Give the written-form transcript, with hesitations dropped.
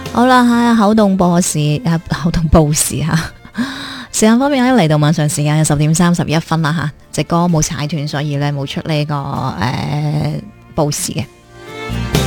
好啦，吓口動播時口動報時吓。時間方面咧，嚟到晚上時間嘅10:31啦吓，隻歌冇踩斷，所以咧冇出呢個報時嘅。